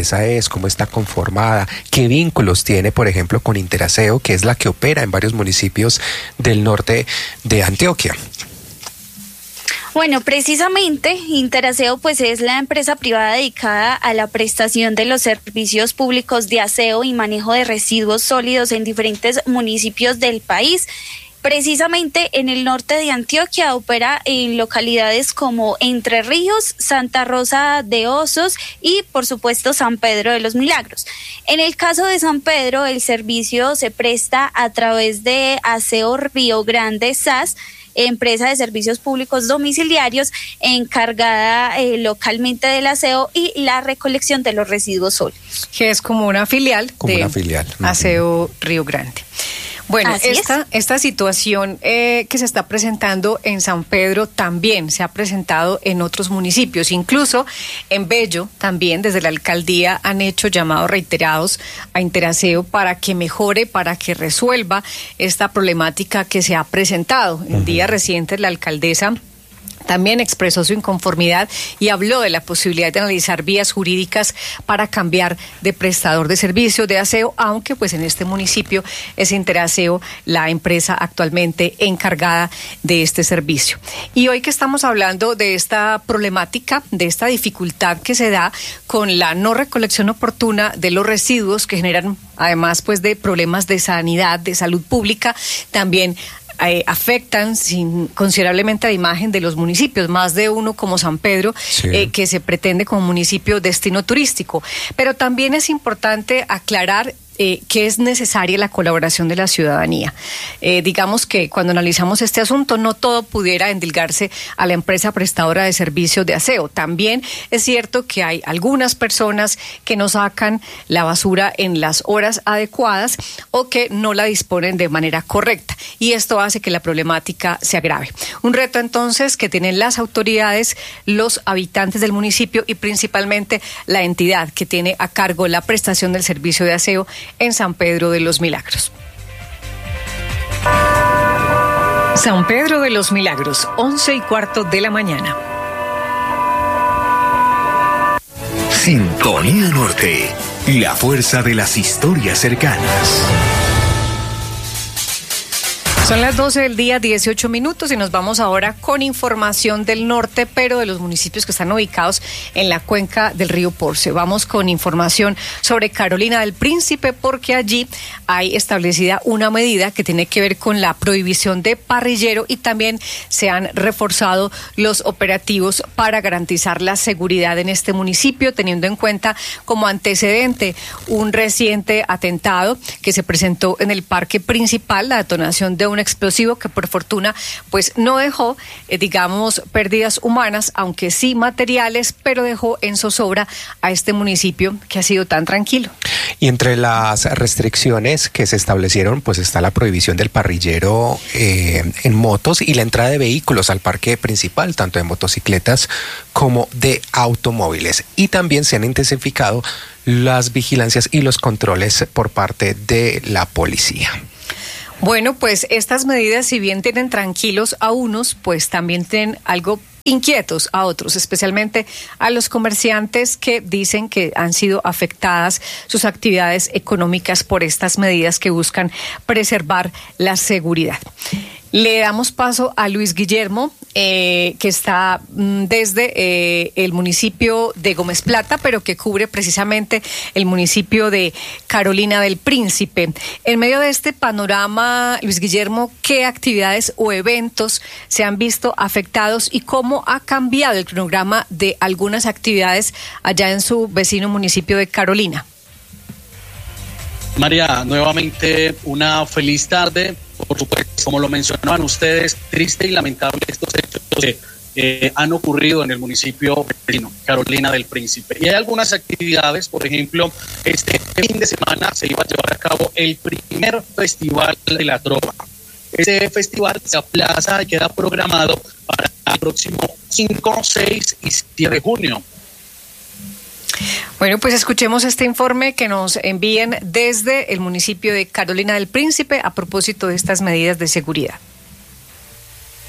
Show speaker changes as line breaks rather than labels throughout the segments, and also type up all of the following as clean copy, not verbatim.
empresa es, cómo está conformada, qué vínculos tiene, por ejemplo, con Interaseo, que es la que opera en varios municipios del norte de Antioquia.
Bueno, precisamente Interaseo pues es la empresa privada dedicada a la prestación de los servicios públicos de aseo y manejo de residuos sólidos en diferentes municipios del país. Precisamente en el norte de Antioquia opera en localidades como Entre Ríos, Santa Rosa de Osos y por supuesto San Pedro de los Milagros. En el caso de San Pedro, el servicio se presta a través de Aseo Río Grande SAS, empresa de servicios públicos domiciliarios encargada localmente del aseo y la recolección de los residuos sólidos.
Que es como una filial Aseo Río Grande. Bueno, esta situación que se está presentando en San Pedro también se ha presentado en otros municipios, incluso en Bello también desde la alcaldía han hecho llamados reiterados a Interaseo para que mejore, para que resuelva esta problemática que se ha presentado. En días recientes la alcaldesa también expresó su inconformidad y habló de la posibilidad de analizar vías jurídicas para cambiar de prestador de servicios de aseo, aunque pues en este municipio es Interaseo la empresa actualmente encargada de este servicio. Y hoy que estamos hablando de esta problemática, de esta dificultad que se da con la no recolección oportuna de los residuos que generan además pues de problemas de sanidad, de salud pública, también afectan considerablemente la imagen de los municipios, más de uno como San Pedro, que se pretende como municipio destino turístico. Pero también es importante aclarar que es necesaria la colaboración de la ciudadanía. Digamos que cuando analizamos este asunto, no todo pudiera endilgarse a la empresa prestadora de servicios de aseo. También es cierto que hay algunas personas que no sacan la basura en las horas adecuadas o que no la disponen de manera correcta. Y esto hace que la problemática se agrave. Un reto entonces que tienen las autoridades, los habitantes del municipio y principalmente la entidad que tiene a cargo la prestación del servicio de aseo en San Pedro de los Milagros. San Pedro de los Milagros, 11:15 de la mañana.
Sintonía Norte, la fuerza de las historias cercanas.
Son las 12 del día, 18 minutos y nos vamos ahora con información del norte, pero de los municipios que están ubicados en la cuenca del río Porce. Vamos con información sobre Carolina del Príncipe porque allí hay establecida una medida que tiene que ver con la prohibición de parrillero y también se han reforzado los operativos para garantizar la seguridad en este municipio, teniendo en cuenta como antecedente un reciente atentado que se presentó en el parque principal, la detonación de un explosivo que por fortuna pues no dejó, digamos, pérdidas humanas, aunque sí materiales, pero dejó en zozobra a este municipio que ha sido tan tranquilo.
Y entre las restricciones que se establecieron, pues está la prohibición del parrillero en motos y la entrada de vehículos al parque principal, tanto de motocicletas como de automóviles. Y también se han intensificado las vigilancias y los controles por parte de la policía.
Bueno, pues estas medidas, si bien tienen tranquilos a unos, pues también tienen algo inquietos a otros, especialmente a los comerciantes que dicen que han sido afectadas sus actividades económicas por estas medidas que buscan preservar la seguridad. Le damos paso a Luis Guillermo, que está desde el municipio de Gómez Plata, pero que cubre precisamente el municipio de Carolina del Príncipe. En medio de este panorama, Luis Guillermo, ¿qué actividades o eventos se han visto afectados y cómo ha cambiado el cronograma de algunas actividades allá en su vecino municipio de Carolina?
María, nuevamente una feliz tarde. Por supuesto, como lo mencionaban ustedes, triste y lamentable estos hechos que han ocurrido en el municipio vecino, Carolina del Príncipe. Y hay algunas actividades, por ejemplo, este fin de semana se iba a llevar a cabo el primer Festival de la Trova. Este festival se aplaza y queda programado para el próximo 5, 6 y 7 de junio.
Bueno, pues escuchemos este informe que nos envíen desde el municipio de Carolina del Príncipe a propósito de estas medidas de seguridad.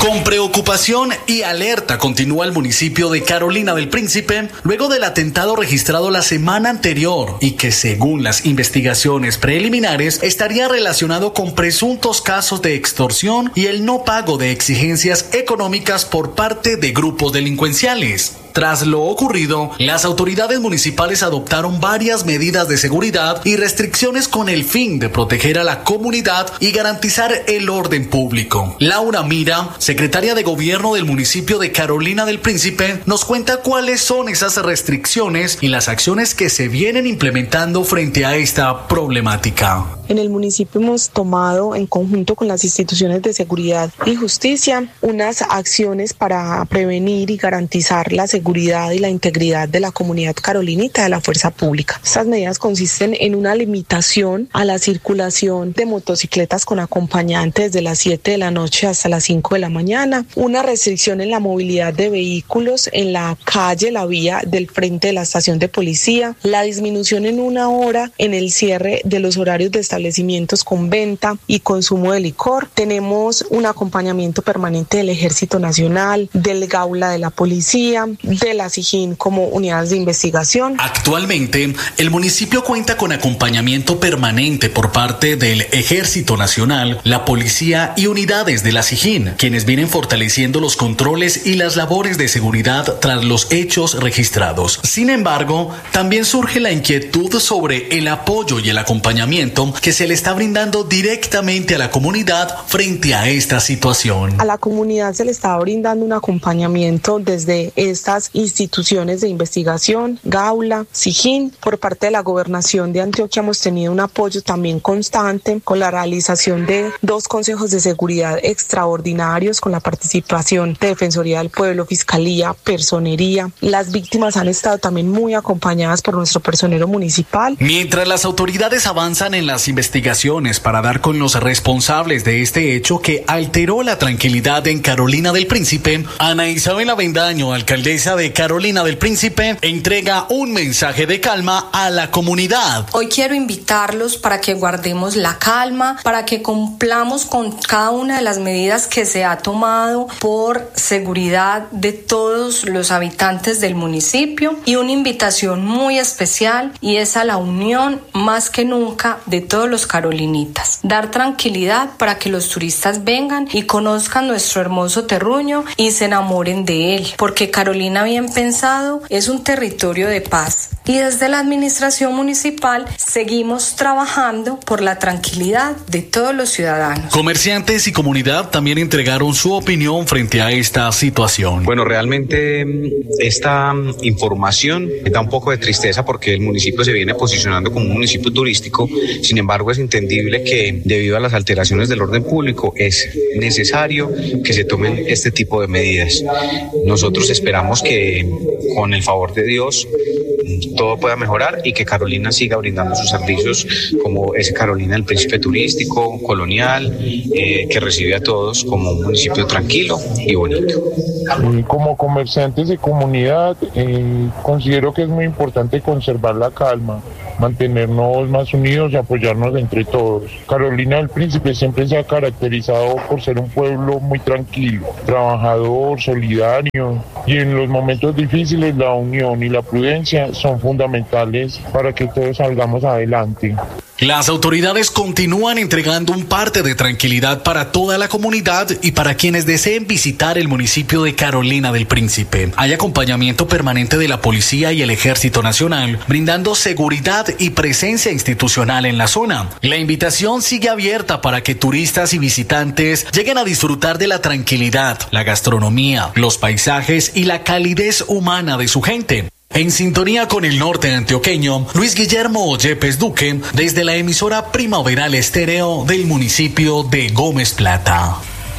Con preocupación y alerta continúa el municipio de Carolina del Príncipe luego del atentado registrado la semana anterior y que según las investigaciones preliminares estaría relacionado con presuntos casos de extorsión y el no pago de exigencias económicas por parte de grupos delincuenciales. Tras lo ocurrido, las autoridades municipales adoptaron varias medidas de seguridad y restricciones con el fin de proteger a la comunidad y garantizar el orden público. Laura Mira, secretaria de Gobierno del municipio de Carolina del Príncipe, nos cuenta cuáles son esas restricciones y las acciones que se vienen implementando frente a esta problemática.
En el municipio hemos tomado, en conjunto con las instituciones de seguridad y justicia, unas acciones para prevenir y garantizar la seguridad y la integridad de la comunidad carolinita de la fuerza pública. Estas medidas consisten en una limitación a la circulación de motocicletas con acompañante desde las 7 de la noche hasta las 5 de la mañana, una restricción en la movilidad de vehículos en la calle, la vía del frente de la estación de policía, la disminución en 1 hora en el cierre de los horarios de establecimientos con venta y consumo de licor. Tenemos un acompañamiento permanente del Ejército Nacional, del Gaula de la Policía, de la SIJIN como unidades de investigación.
Actualmente, el municipio cuenta con acompañamiento permanente por parte del Ejército Nacional, la Policía y unidades de la SIJIN, quienes vienen fortaleciendo los controles y las labores de seguridad tras los hechos registrados. Sin embargo, también surge la inquietud sobre el apoyo y el acompañamiento que se le está brindando directamente a la comunidad frente a esta situación.
A la comunidad se le está brindando un acompañamiento desde estas instituciones de investigación, Gaula, SIJIN. Por parte de la Gobernación de Antioquia hemos tenido un apoyo también constante con la realización de 2 consejos de seguridad extraordinarios con la participación de Defensoría del Pueblo, Fiscalía, Personería. Las víctimas han estado también muy acompañadas por nuestro personero municipal.
Mientras las autoridades avanzan en las investigaciones para dar con los responsables de este hecho que alteró la tranquilidad en Carolina del Príncipe, Ana Isabel Avendaño, alcaldesa de Carolina del Príncipe, entrega un mensaje de calma a la comunidad.
Hoy quiero invitarlos para que guardemos la calma, para que cumplamos con cada una de las medidas que se ha tomado por seguridad de todos los habitantes del municipio, y una invitación muy especial, y es a la unión más que nunca de todos los carolinitas. Dar tranquilidad para que los turistas vengan y conozcan nuestro hermoso terruño y se enamoren de él, porque Carolina, bien pensado, es un territorio de paz. Y desde la administración municipal seguimos trabajando por la tranquilidad de todos los ciudadanos.
Comerciantes y comunidad también entregaron su opinión frente a esta situación.
Bueno, realmente esta información da un poco de tristeza porque el municipio se viene posicionando como un municipio turístico. Sin embargo, es entendible que debido a las alteraciones del orden público es necesario que se tomen este tipo de medidas. Nosotros esperamos que con el favor de Dios todo pueda mejorar y que Carolina siga brindando sus servicios como ese Carolina del Príncipe turístico, colonial, que recibe a todos como un municipio tranquilo y bonito.
Como comerciantes de comunidad, considero que es muy importante conservar la calma, mantenernos más unidos y apoyarnos entre todos. Carolina del Príncipe siempre se ha caracterizado por ser un pueblo muy tranquilo, trabajador, solidario, y en los momentos difíciles la unión y la prudencia son fundamentales para que todos salgamos adelante.
Las autoridades continúan entregando un parte de tranquilidad para toda la comunidad y para quienes deseen visitar el municipio de Carolina del Príncipe. Hay acompañamiento permanente de la Policía y el Ejército Nacional, brindando seguridad y presencia institucional en la zona. La invitación sigue abierta para que turistas y visitantes lleguen a disfrutar de la tranquilidad, la gastronomía, los paisajes y la calidez humana de su gente. En sintonía con el norte antioqueño, Luis Guillermo Yepes Duque, desde la emisora Primaveral Estéreo del municipio de Gómez Plata.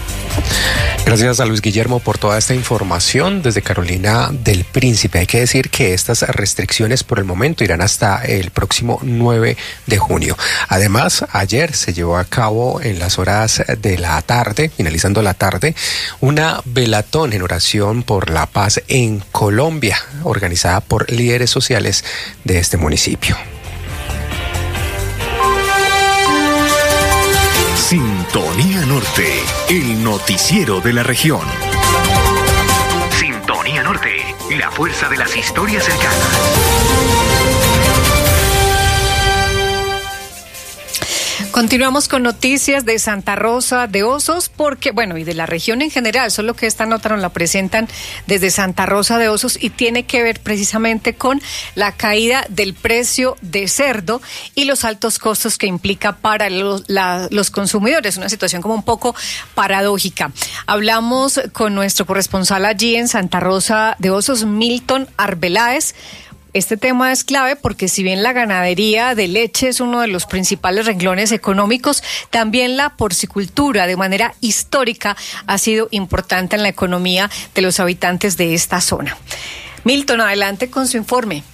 Gracias a Luis Guillermo por toda esta información desde Carolina del Príncipe. Hay que decir que estas restricciones por el momento irán hasta el próximo 9 de junio. Además, ayer se llevó a cabo en las horas de la tarde, finalizando la tarde, una velatón en oración por la paz en Colombia, organizada por líderes sociales de este municipio.
Sintonía Norte, el noticiero de la región. Sintonía Norte, la fuerza de las historias cercanas.
Continuamos con noticias de Santa Rosa de Osos, porque, bueno, y de la región en general, solo que esta nota nos la presentan desde Santa Rosa de Osos y tiene que ver precisamente con la caída del precio de cerdo y los altos costos que implica para los consumidores, una situación como un poco paradójica. Hablamos con nuestro corresponsal allí en Santa Rosa de Osos, Milton Arbeláez. Este tema es clave porque si bien la ganadería de leche es uno de los principales renglones económicos, también la porcicultura de manera histórica ha sido importante en la economía de los habitantes de esta zona. Milton, adelante con su informe.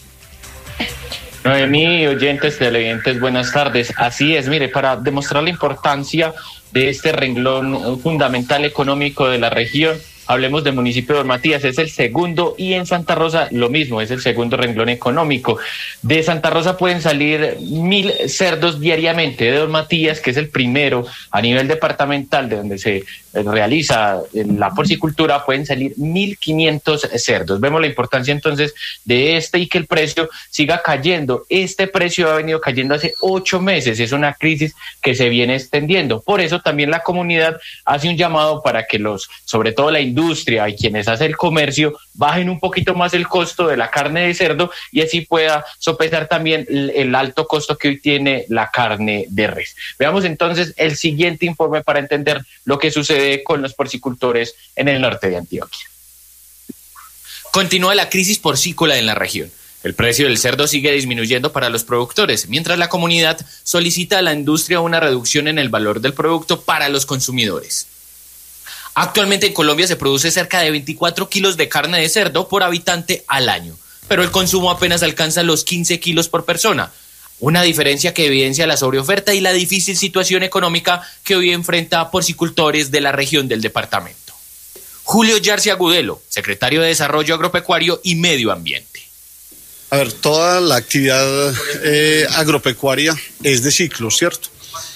Noemí, oyentes, televidentes, buenas tardes. Así es, mire, para demostrar la importancia de este renglón fundamental económico de la región, hablemos del municipio de Don Matías, es el segundo, y en Santa Rosa lo mismo, es el segundo renglón económico. De Santa Rosa pueden salir 1.000 cerdos diariamente. De Don Matías, que es el primero a nivel departamental de donde se realiza la porcicultura, pueden salir 1.500 cerdos. Vemos la importancia entonces de y que el precio siga cayendo. Este precio ha venido cayendo hace 8 meses, es una crisis que se viene extendiendo. Por eso también la comunidad hace un llamado para que sobre todo la industria y quienes hacen el comercio bajen un poquito más el costo de la carne de cerdo y así pueda sopesar también el alto costo que hoy tiene la carne de res. Veamos entonces el siguiente informe para entender lo que sucede con los porcicultores en el norte de Antioquia.
Continúa la crisis porcícola en la región. El precio del cerdo sigue disminuyendo para los productores, mientras la comunidad solicita a la industria una reducción en el valor del producto para los consumidores. Actualmente en Colombia se produce cerca de 24 kilos de carne de cerdo por habitante al año, pero el consumo apenas alcanza los 15 kilos por persona. Una diferencia que evidencia la sobreoferta y la difícil situación económica que hoy enfrenta a porcicultores de la región del departamento. Julio Yarce Agudelo, secretario de Desarrollo Agropecuario y Medio Ambiente.
A ver, toda la actividad agropecuaria es de ciclo, ¿cierto?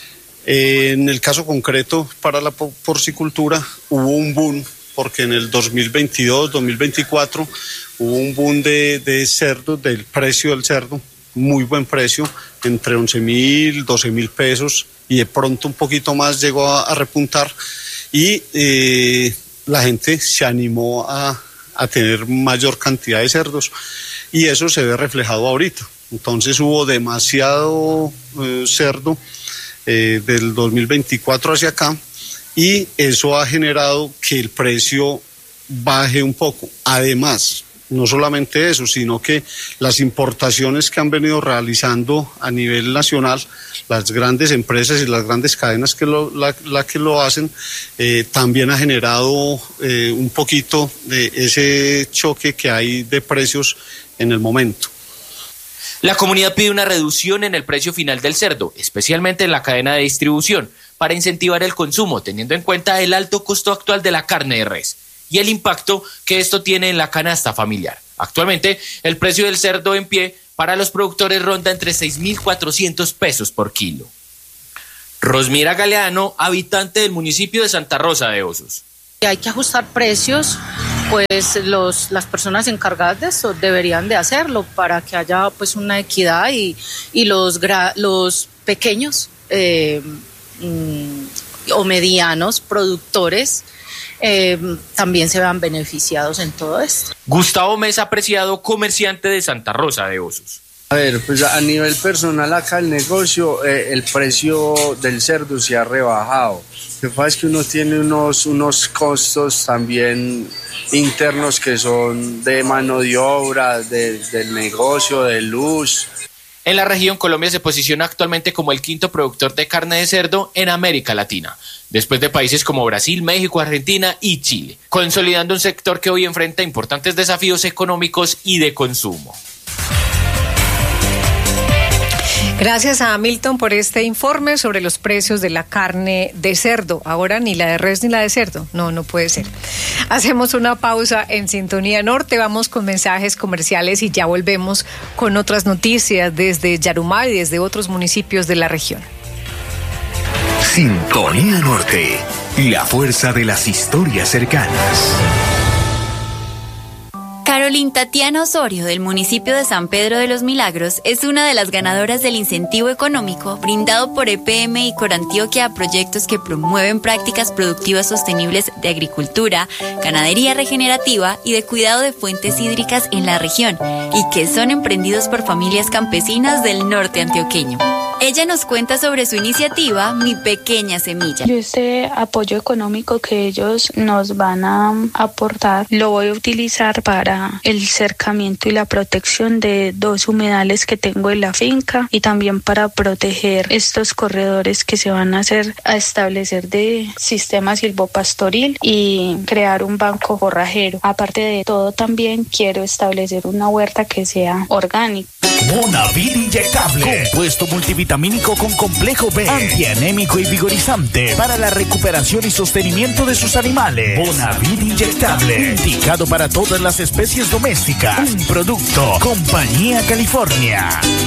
En el caso concreto para la porcicultura hubo un boom, porque en el 2022, 2024 hubo un boom de cerdos, del precio del cerdo, muy buen precio, entre 11.000, 12.000 pesos, y de pronto un poquito más llegó a repuntar, y la gente se animó a tener mayor cantidad de cerdos, y eso se ve reflejado ahorita. Entonces hubo demasiado cerdo del 2024 hacia acá, y eso ha generado que el precio baje un poco. Además, no solamente eso, sino que las importaciones que han venido realizando a nivel nacional, las grandes empresas y las grandes cadenas que lo hacen, también ha generado un poquito de ese choque que hay de precios en el momento.
La comunidad pide una reducción en el precio final del cerdo, especialmente en la cadena de distribución, para incentivar el consumo, teniendo en cuenta el alto costo actual de la carne de res y el impacto que esto tiene en la canasta familiar. Actualmente, el precio del cerdo en pie para los productores ronda entre 6.400 pesos por kilo. Rosmira Galeano, habitante del municipio de Santa Rosa de Osos.
Hay que ajustar precios, pues las personas encargadas de eso deberían de hacerlo para que haya pues una equidad y los pequeños o medianos productores también se vean beneficiados en todo esto.
Gustavo Mesa, apreciado comerciante de Santa Rosa de Osos.
A ver, pues a nivel personal acá el negocio, el precio del cerdo se ha rebajado. Lo que pasa es que uno tiene unos costos también internos que son de mano de obra, del negocio, de luz.
En la región, Colombia se posiciona actualmente como el quinto productor de carne de cerdo en América Latina, después de países como Brasil, México, Argentina y Chile, consolidando un sector que hoy enfrenta importantes desafíos económicos y de consumo.
Gracias a Milton por este informe sobre los precios de la carne de cerdo. Ahora ni la de res ni la de cerdo. No puede ser. Hacemos una pausa en Sintonía Norte. Vamos con mensajes comerciales y ya volvemos con otras noticias desde Yarumá y desde otros municipios de la región.
Sintonía Norte, la fuerza de las historias cercanas.
Carolina Tatiana Osorio, del municipio de San Pedro de los Milagros, es una de las ganadoras del incentivo económico brindado por EPM y Corantioquia a proyectos que promueven prácticas productivas sostenibles de agricultura, ganadería regenerativa y de cuidado de fuentes hídricas en la región, y que son emprendidos por familias campesinas del norte antioqueño. Ella nos cuenta sobre su iniciativa Mi Pequeña Semilla.
Yo este apoyo económico que ellos nos van a aportar lo voy a utilizar para el cercamiento y la protección de 2 humedales que tengo en la finca y también para proteger estos corredores que se van a establecer de sistema silvopastoril y crear un banco forrajero. Aparte de todo, también quiero establecer una huerta que sea orgánica.
Bonavir inyectable, compuesto multivitamínico con complejo B, antianémico y vigorizante para la recuperación y sostenimiento de sus animales. Bonavir inyectable, indicado para todas las especies domésticas. Un producto Compañía California.